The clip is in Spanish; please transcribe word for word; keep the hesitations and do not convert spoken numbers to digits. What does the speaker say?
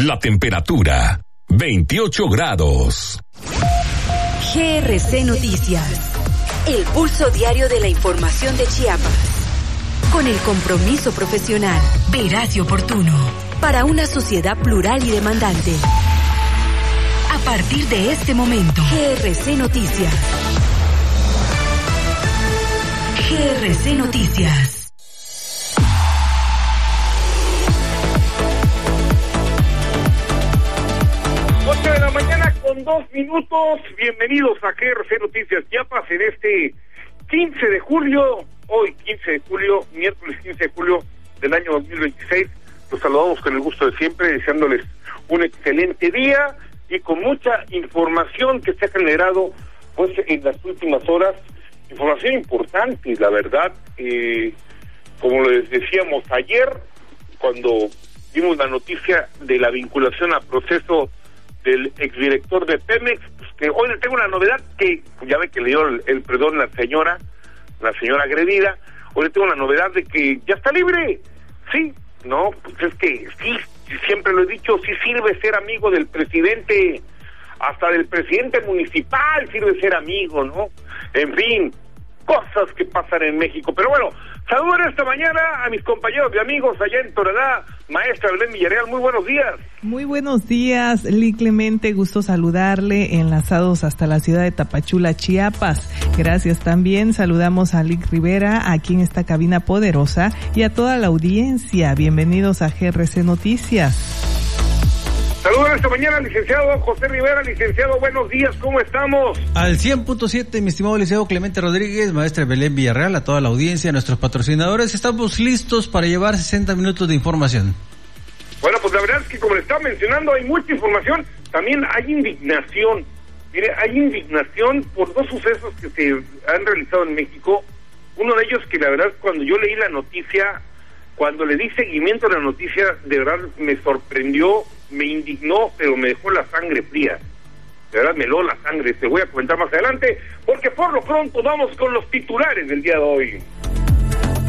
La temperatura, veintiocho grados. G R C Noticias. El pulso diario de la información de Chiapas. Con el compromiso profesional, veraz y oportuno. Para una sociedad plural y demandante. A partir de este momento, G R C Noticias. G R C Noticias. ocho de la mañana con dos minutos. Bienvenidos a G R C Noticias Chiapas en este quince de julio. Hoy, quince de julio, miércoles quince de julio del año dos mil veintiséis. Los saludamos con el gusto de siempre, deseándoles un excelente día y con mucha información que se ha generado pues en las últimas horas. Información importante, la verdad. Eh, como les decíamos ayer, cuando dimos la noticia de la vinculación a proceso del exdirector de Pemex, pues que hoy le tengo una novedad que ya ve que le dio el, el perdón la señora, la señora agredida. Hoy le tengo una novedad de que ya está libre. Sí, no, pues es que sí, siempre lo he dicho, sí sirve ser amigo del presidente, hasta del presidente municipal sirve ser amigo, ¿no? En fin, cosas que pasan en México. Pero bueno, saludo esta mañana a mis compañeros y amigos allá en Tonalá. Maestra Belén Villarreal, muy buenos días. Muy buenos días, Lee Clemente, gusto saludarle, enlazados hasta la ciudad de Tapachula, Chiapas. Gracias también, saludamos a Lick Rivera, aquí en esta cabina poderosa, y a toda la audiencia. Bienvenidos a G R C Noticias. Saludos esta mañana al licenciado José Rivera. Licenciado, buenos días, ¿cómo estamos? Al cien punto siete, mi estimado licenciado Clemente Rodríguez, maestra Belén Villarreal, a toda la audiencia, a nuestros patrocinadores, estamos listos para llevar sesenta minutos de información. Bueno, pues la verdad es que como le estaba mencionando, hay mucha información, también hay indignación. Mire, hay indignación por dos sucesos que se han realizado en México. Uno de ellos que la verdad, cuando yo leí la noticia, cuando le di seguimiento a la noticia, de verdad me sorprendió, me indignó, pero me dejó la sangre fría. De verdad me heló la sangre. Te voy a comentar más adelante, porque por lo pronto vamos con los titulares del día de hoy.